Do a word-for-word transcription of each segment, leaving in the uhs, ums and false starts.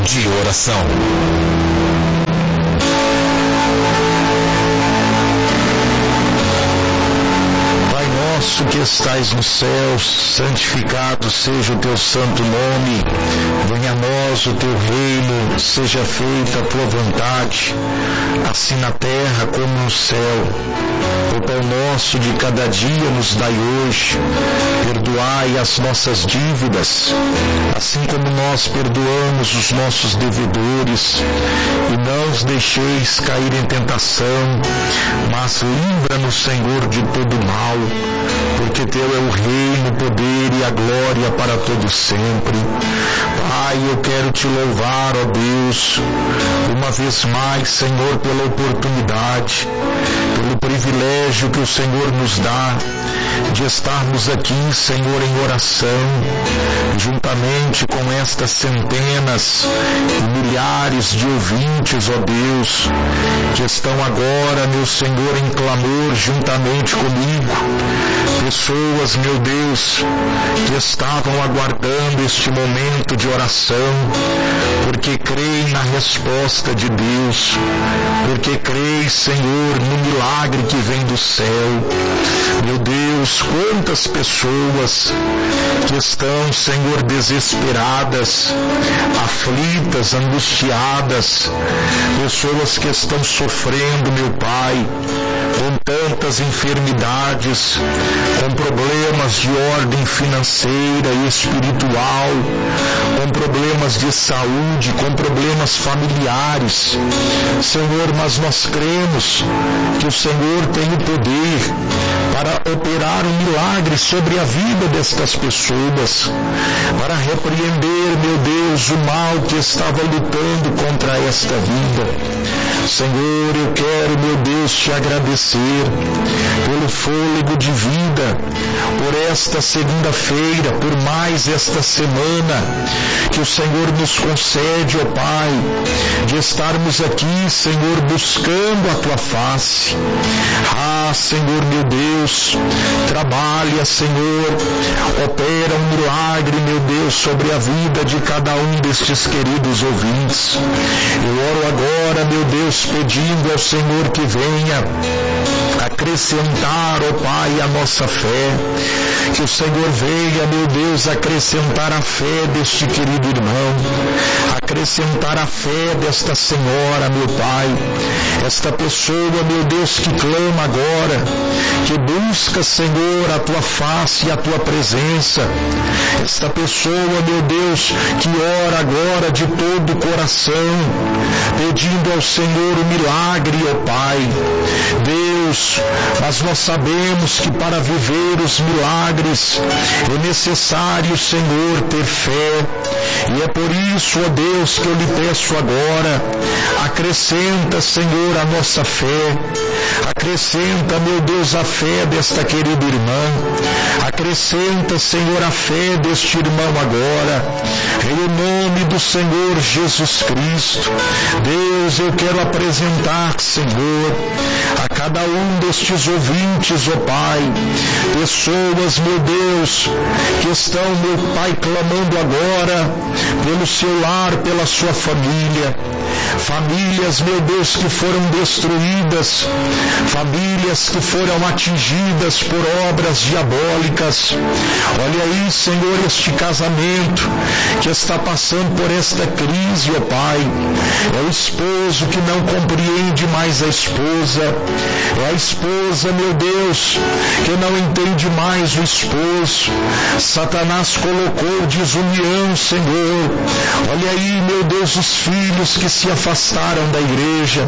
de oração. Pai nosso que estais nos céus, santificado seja o teu santo nome. Venha a nós o teu reino, seja feita a tua vontade, assim na terra como no céu. O pão nosso de cada dia nos dai hoje. Perdoai as nossas dívidas, assim como nós perdoamos os nossos devedores. E não os deixeis cair em tentação, mas livra-nos, Senhor, de todo mal, porque teu é o reino, o poder e a glória para todo sempre. Pai, eu quero te louvar, ó Deus, uma vez mais, Senhor, pela oportunidade, pelo privilégio que o Senhor nos dá de estarmos aqui, Senhor, em oração, juntamente com estas centenas e milhares de ouvintes, ó Deus, que estão agora, meu Senhor, em clamor juntamente comigo. Pessoas, meu Deus, que estavam aguardando este momento de oração, porque creem na resposta de Deus, porque creem, Senhor, no milagre que vem do céu. Meu Deus, quantas pessoas que estão, Senhor, desesperadas, aflitas, angustiadas, pessoas que estão sofrendo, meu Pai, com tantas enfermidades, com problemas de ordem financeira e espiritual, com problemas de saúde, com problemas familiares. Senhor, mas nós cremos que o Senhor tem o poder para operar um milagre sobre a vida destas pessoas, para repreender, meu Deus, o mal que estava lutando contra esta vida. Senhor, eu quero, meu Deus, te agradecer pelo fôlego de vida, por esta segunda-feira, por mais esta semana que o Senhor nos concede, ó Pai, de estarmos aqui, Senhor, buscando a tua face. Ah, Senhor, meu Deus, trabalha, Senhor, opera um milagre, meu Deus, sobre a vida de cada um destes queridos ouvintes. Eu oro agora, meu Deus, pedindo ao Senhor que venha acrescentar, ó Pai, a nossa fé, que o Senhor venha, meu Deus, acrescentar a fé deste querido irmão, acrescentar a fé desta senhora, meu Pai, esta pessoa, meu Deus, que clama agora, que busca, Senhor, a tua face e a tua presença, esta pessoa, meu Deus, que ora agora de todo o coração, pedindo ao Senhor o milagre, ó Pai. Deus, mas nós sabemos que para viver os milagres é necessário, Senhor, ter fé, e é por isso, ó Deus, que eu lhe peço agora, acrescenta, Senhor, a nossa fé, acrescenta, meu Deus, a fé desta querida irmã, acrescenta, Senhor, a fé deste irmão agora, em nome do Senhor Jesus Cristo. Deus, eu quero apresentar, Senhor, a cada um destes ouvintes, ó Pai, pessoas, meu Deus, que estão, meu Pai, clamando agora pelo seu lar, pela sua família, famílias, meu Deus, que foram destruídas, famílias que foram atingidas por obras diabólicas. Olha aí, Senhor, este casamento que está passando por esta crise, ó Pai, é o esposo que não compreende mais a esposa, é a esposa, meu Deus, que não entende mais o esposo. Satanás colocou desunião, Senhor. Olha aí, meu Deus, os filhos que se afastaram da igreja.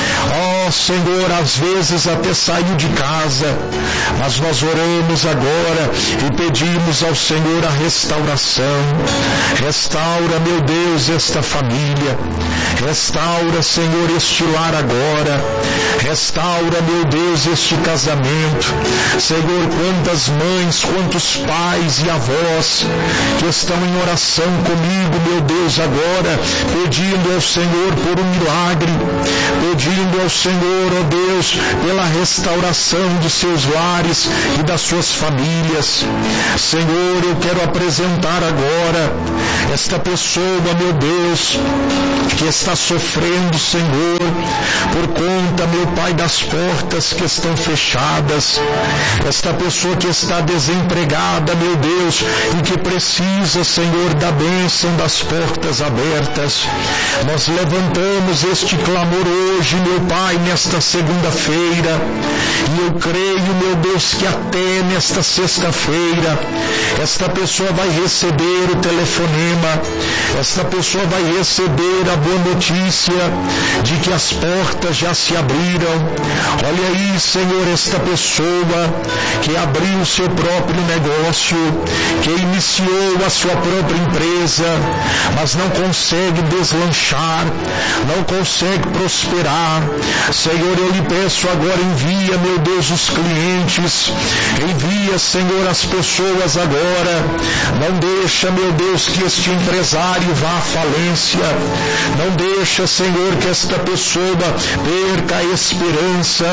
Ó Senhor, às vezes até saiu de casa, mas nós oramos agora e pedimos ao Senhor a restauração. Restaura, meu Deus, esta família. Restaura, Senhor, este lar agora. Restaura, meu Deus, este casamento. Senhor, quantas mães, quantos pais e avós que estão em oração comigo, meu Deus, agora, pedindo ao Senhor por um milagre, pedindo ao Senhor, ó Deus, pela restauração de seus lares e das suas famílias. Senhor, eu quero apresentar agora esta pessoa, meu Deus, que está sofrendo, Senhor, por conta, meu Pai, das portas que estão fechadas, esta pessoa que está desempregada, meu Deus, e que precisa, Senhor, da bênção das portas abertas. Nós levantamos este clamor hoje, meu Pai, nesta segunda-feira, e eu creio, meu Deus, que até nesta sexta-feira, esta pessoa vai receber o telefonema, esta pessoa vai receber a boa notícia de que as portas já se abriram. Olha aí, Senhor, esta pessoa que abriu o seu próprio negócio, que iniciou a sua própria empresa, mas não consegue deslanchar, não consegue prosperar. Senhor, eu lhe peço agora, envia, meu Deus, os clientes, envia, Senhor, as pessoas agora. Não deixa, meu Deus, que este empresário vá à falência. Não deixa, Senhor, que esta pessoa perca a esperança.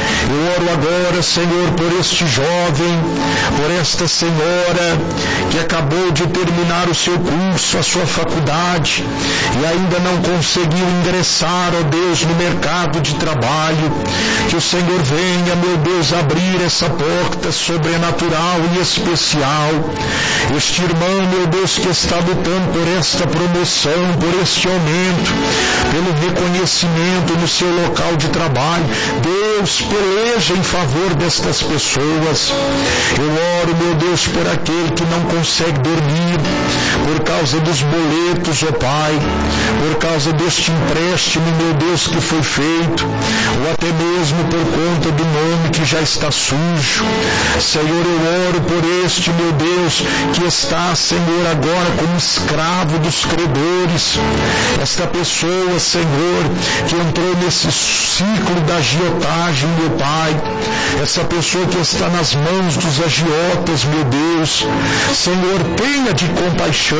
Eu oro agora, Senhor, por este jovem, por esta senhora que acabou de terminar o seu curso, a sua faculdade, e ainda não conseguiu ingressar, ó Deus, no mercado de trabalho. Que o Senhor venha, meu Deus, abrir essa porta sobrenatural e especial. Este irmão, meu Deus, que está lutando por esta promoção, por este aumento, pelo reconhecimento no seu local de trabalho, Deus, peleja em favor destas pessoas. Eu oro, meu Deus, por aquele que não consegue dormir por causa dos boletos, ó Pai, por causa deste empréstimo, meu Deus, que foi feito, ou até mesmo por conta do nome que já está sujo. Senhor, eu oro por este, meu Deus, que está, Senhor, agora como escravo dos credores. Esta pessoa, Senhor, que entrou nesse ciclo da agiotagem, meu Pai, essa pessoa que está nas mãos dos agiotas, meu Deus, Senhor, tenha de compaixão,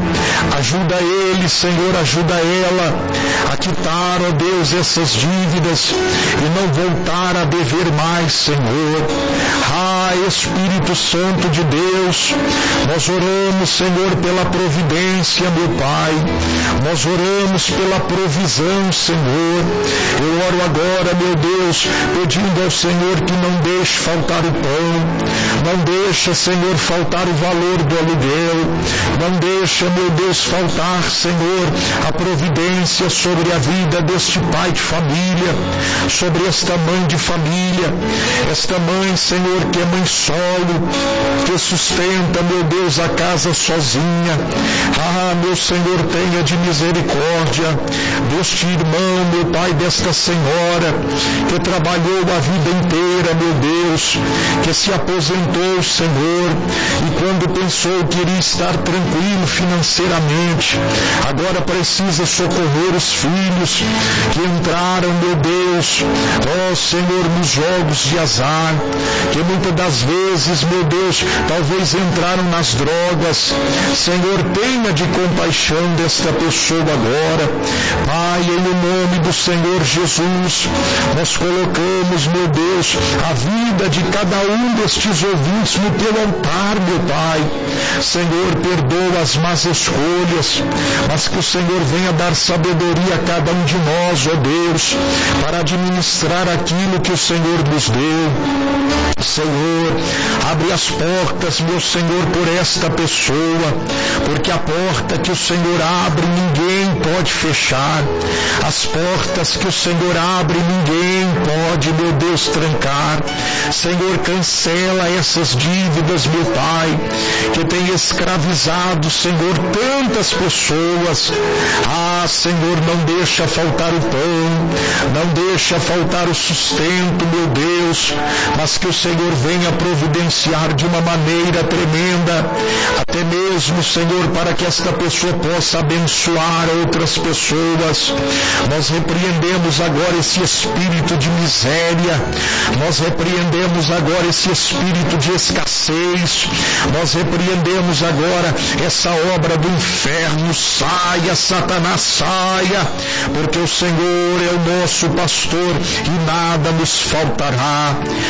ajuda ele, Senhor, ajuda ela a quitar, ó Deus, essas dívidas e não voltar a dever mais, Senhor. Ah, Espírito Santo de Deus, nós oramos, Senhor, pela providência, meu Pai, nós oramos pela provisão, Senhor. Eu oro agora, meu Deus, pedindo ao Senhor que não deixe faltar o pão, não deixa, Senhor, faltar o valor do aluguel, não deixa, meu Deus, faltar, Senhor, a providência sobre a vida deste pai de família, sobre esta mãe de família, esta mãe, Senhor, que é mãe solo, que sustenta, meu Deus, a casa sozinha. Ah, meu Senhor, tenha de misericórdia deste irmão, meu Pai, desta senhora, que trabalhou a vida inteira, meu Deus, que se aposentou, Senhor, e quando pensou que iria estar tranquilo financeiramente, agora precisa socorrer os filhos que entraram, meu Deus, ó Senhor, nos jogos de azar, que muitas das vezes, meu Deus, talvez entraram nas drogas. Senhor, tenha de compaixão desta pessoa agora. Pai, em nome do Senhor Jesus, nós colocamos, meu Deus, a vida de cada um destes ouvintes no teu altar, meu Pai. Senhor, perdoa as más escolhas, mas que o Senhor venha dar sabedoria a cada um de nós, ó Deus, para administrar aquilo que o Senhor nos deu. Senhor, abre as portas, meu Senhor, por esta pessoa, porque a porta que o Senhor abre, ninguém pode fechar. As portas que o Senhor abre, ninguém pode, meu Deus, trancar. Senhor, cancela essas dívidas, meu Pai, que tem escravizado, Senhor, tantas pessoas. Ah, Senhor, não deixa faltar o pão, não deixa faltar o sustento, meu Deus, mas que o Senhor venha providenciar de uma maneira tremenda, até mesmo, Senhor, para que esta pessoa possa abençoar outras pessoas. Nós repreendemos agora esse espírito de miséria, nós repreendemos agora esse espírito de escassez, nós repreendemos agora essa obra do inferno. Saia, Satanás, saia, porque o Senhor é o nosso pastor e nada nos faltará.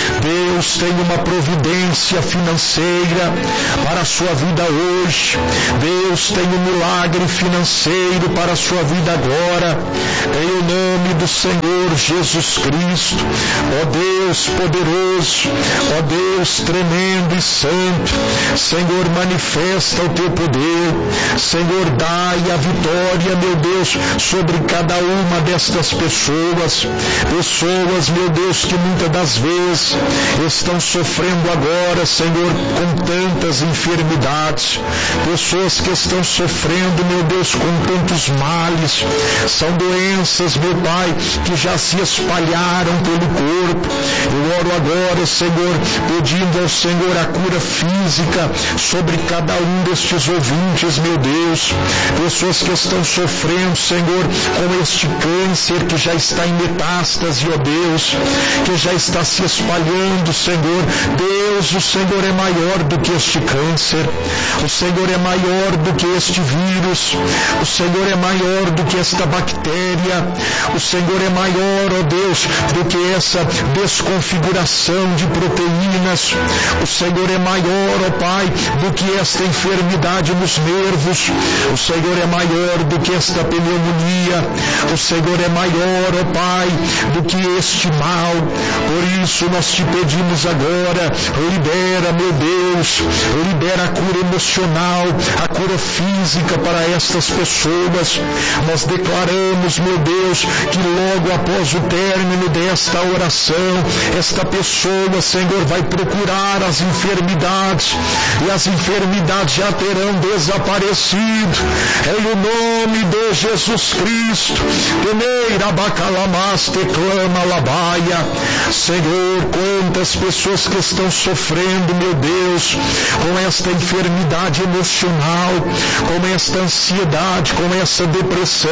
Deus tem uma providência financeira para a sua vida hoje. Deus tem um milagre financeiro para a sua vida agora. Em o nome do Senhor Jesus Cristo. Ó Deus poderoso, ó Deus tremendo e santo, Senhor, manifesta o teu poder. Senhor, dai a vitória, meu Deus, sobre cada uma destas pessoas. Pessoas, meu Deus, que muitas das vezes estão sofrendo agora, Senhor, com tantas enfermidades. Pessoas que estão sofrendo, meu Deus, com tantos males. São doenças, meu Pai, que já se espalharam pelo corpo. Eu oro agora, Senhor, pedindo ao Senhor a cura física sobre cada um destes ouvintes, meu Deus. Pessoas que estão sofrendo, Senhor, com este câncer que já está em metástase, ó Deus, que já está se espalhando, Senhor. Deus, o Senhor é maior do que este câncer. O Senhor é maior do que este vírus. O Senhor é maior do que esta bactéria. O Senhor é maior, ó Deus, do que essa desconfiguração de proteínas. O Senhor é maior, ó Pai, do que esta enfermidade nos nervos. O Senhor é maior do que esta pneumonia. O Senhor é maior, ó Pai, do que este mal. Por isso nós te pedimos agora, libera, meu Deus, libera a cura emocional, a cura física para estas pessoas. Nós declaramos, meu Deus, que logo após o término desta oração, esta pessoa, Senhor, vai procurar as enfermidades e as enfermidades já terão desaparecido. Em o nome de Jesus Cristo. Temeira bacalamaste clama labaia. Senhor, quantas pessoas que estão sofrendo, meu Deus, com esta enfermidade emocional, com esta ansiedade, com essa depressão.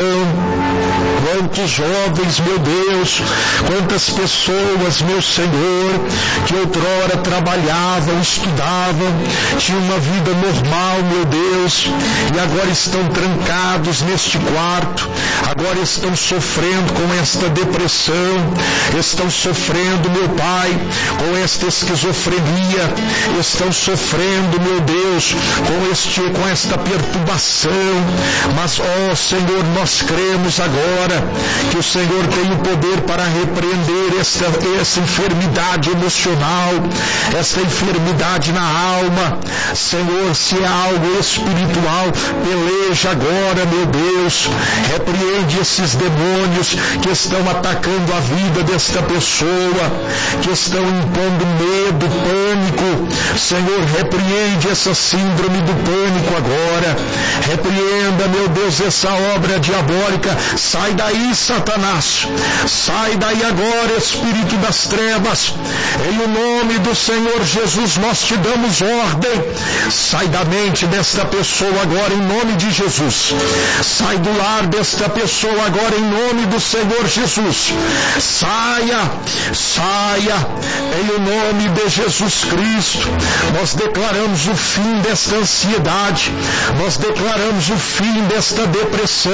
Quantos jovens, meu Deus, quantas pessoas, meu Senhor, que outrora trabalhavam, estudavam, tinham uma vida normal, meu Deus, e agora estão trancados neste quarto, agora estão sofrendo com esta depressão, estão sofrendo, meu Pai, com esta esquizofrenia, estão sofrendo, meu Deus, com, este, com esta perturbação. Mas, ó Senhor, nós cremos agora que o Senhor tem o poder para repreender esta, essa enfermidade emocional, esta enfermidade na alma. Senhor, se é algo espiritual, peleja agora, meu Deus, repreende esses demônios que estão atacando a vida desta pessoa, que estão impondo medo, pânico. Senhor, repreende essa síndrome do pânico agora. Repreenda, meu Deus, essa obra diabólica. Sai daí, Satanás. Sai daí agora, espírito das trevas. Em o nome do Senhor Jesus, nós te damos ordem. Sai da mente desta pessoa agora, em nome de Jesus. Sai do lar desta pessoa agora, em nome do Senhor Jesus. Saia, saia, em o nome de Jesus Cristo. Nós declaramos o fim desta ansiedade. Nós declaramos o fim desta depressão,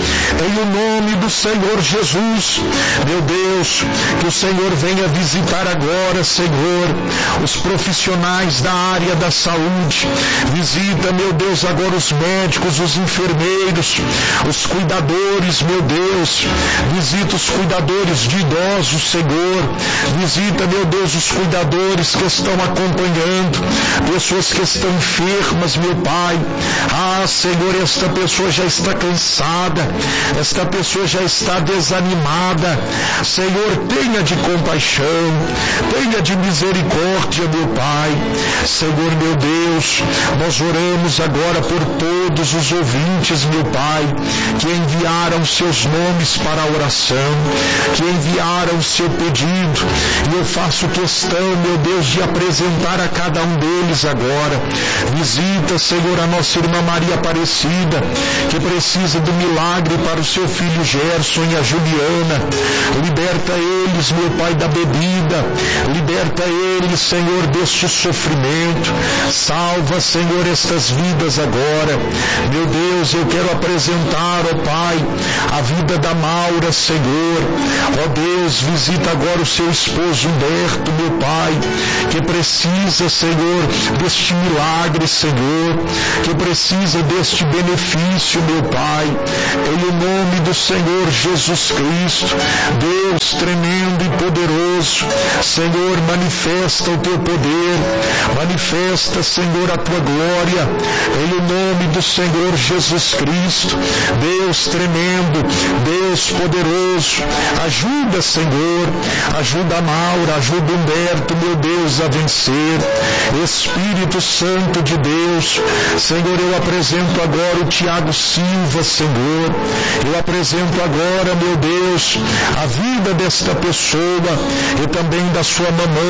em o nome do Senhor Jesus. Meu Deus, que o Senhor venha visitar agora, Senhor, os profissionais da área da saúde. Visita, meu Deus, agora os médicos, os enfermeiros, os cuidadores, meu Deus. Visita os cuidadores de idosos, Senhor. Visita, meu Deus, os cuidadores que estão acompanhando, pessoas que estão enfermas, meu Pai. Ah, Senhor, esta pessoa já está cansada, esta pessoa já está desanimada. Senhor, tenha de compaixão, tenha de misericórdia, meu Pai. Senhor, meu Deus, nós oramos agora por todos os ouvintes, meu Pai, que enviaram seus nomes para a oração, que enviaram o seu pedido, e eu faço questão, meu Deus, de apresentar a cada um deles agora. Visita, Senhor, a nossa irmã Maria Aparecida, que precisa do milagre para o seu filho Gerson e a Juliana. Liberta eles, meu Pai, da bebida. Liberta eles, Senhor, deste sofrimento. Salva, Senhor, estas vidas agora. Meu Deus, eu quero apresentar, ó Pai, a vida da Maura, Senhor. Ó Deus, visita agora o seu esposo Humberto, meu Pai, que precisa, Senhor, deste milagre, Senhor, que precisa deste benefício, meu Pai, em nome do Senhor Jesus Cristo. Deus tremendo e poderoso, Senhor, manifesta o teu poder, manifesta, Senhor, a tua glória, em nome do Senhor Jesus Cristo. Deus tremendo, Deus poderoso, ajuda, Senhor, ajuda a Maura, ajuda Humberto, meu Deus, a vencer. Espírito Santo de Deus, Senhor, eu apresento agora o Tiago Silva, Senhor, eu apresento agora, meu Deus, a vida desta pessoa e também da sua mamãe,